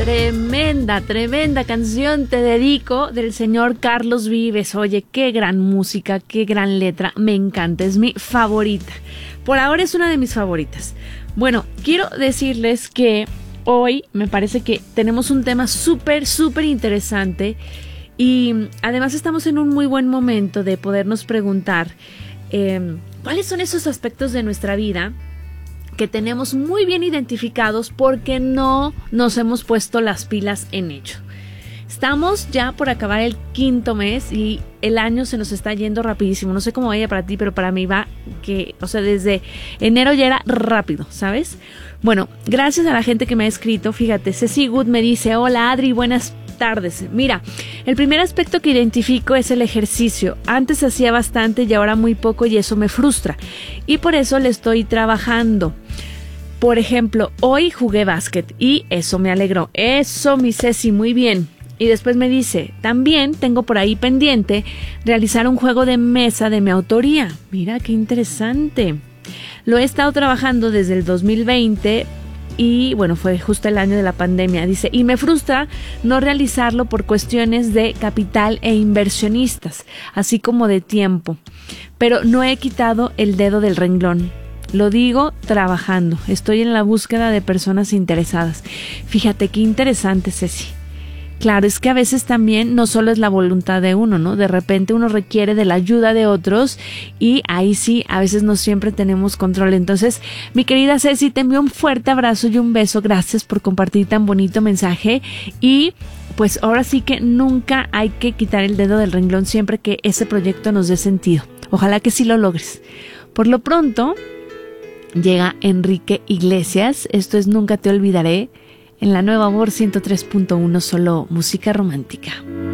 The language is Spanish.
Tremenda, tremenda canción te dedico del señor Carlos Vives. Oye, qué gran música, qué gran letra, me encanta, es mi favorita. Por ahora es una de mis favoritas. Bueno, quiero decirles que hoy me parece que tenemos un tema súper interesante y además estamos en un muy buen momento de podernos preguntar cuáles son esos aspectos de nuestra vida que tenemos muy bien identificados porque no nos hemos puesto las pilas en ello. Estamos ya por acabar el 5º mes y el año se nos está yendo rapidísimo. No sé cómo vaya para ti, pero para mí va que, o sea, desde enero ya era rápido, ¿sabes? Bueno, gracias a la gente que me ha escrito. Fíjate, Ceci Good me dice: hola Adri, buenas tardes. Mira, el primer aspecto que identifico es el ejercicio. Antes hacía bastante y ahora muy poco y eso me frustra. Y por eso le estoy trabajando. Por ejemplo, hoy jugué básquet y eso me alegró. Eso, mi Ceci, muy bien. Y después me dice, también tengo por ahí pendiente realizar un juego de mesa de mi autoría. Mira, qué interesante. Lo he estado trabajando desde el 2020 y bueno, fue justo el año de la pandemia. Dice, y me frustra no realizarlo por cuestiones de capital e inversionistas, así como de tiempo. Pero no he quitado el dedo del renglón. Lo digo trabajando. Estoy en la búsqueda de personas interesadas. Fíjate qué interesante, Ceci. Claro, es que a veces también no solo es la voluntad de uno, ¿no? De repente uno requiere de la ayuda de otros y ahí sí, a veces no siempre tenemos control. Entonces, mi querida Ceci, te envío un fuerte abrazo y un beso. Gracias por compartir tan bonito mensaje y pues ahora sí que nunca hay que quitar el dedo del renglón siempre que ese proyecto nos dé sentido. Ojalá que sí lo logres. Por lo pronto, llega Enrique Iglesias. Esto es Nunca te olvidaré. En la Nueva Amor 103.1, solo música romántica.